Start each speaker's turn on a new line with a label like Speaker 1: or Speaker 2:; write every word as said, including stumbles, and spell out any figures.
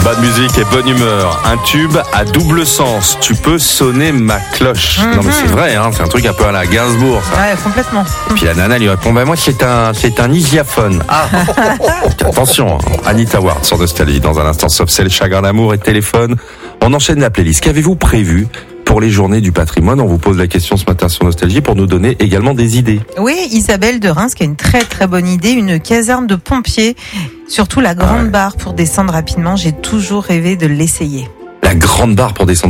Speaker 1: Bonne musique et bonne humeur. Un tube à double sens. Tu peux sonner ma cloche. Mm-hmm. Non mais c'est vrai, hein, c'est un truc un peu à la Gainsbourg. Ça.
Speaker 2: Ouais, complètement.
Speaker 1: Et puis la nana lui répond, bah moi c'est un, c'est un isiaphone. Ah. Attention, Anita Ward sur Nostalgie. Dans un instant, sauf celle chagrin d'amour et téléphone. On enchaîne la playlist. Qu'avez-vous prévu pour les journées du patrimoine? On vous pose la question ce matin sur Nostalgie pour nous donner également des idées.
Speaker 2: Oui, Isabelle de Reims qui a une très très bonne idée, une caserne de pompiers, surtout la grande ouais. barre pour descendre rapidement. J'ai toujours rêvé de l'essayer.
Speaker 1: La grande barre pour descendre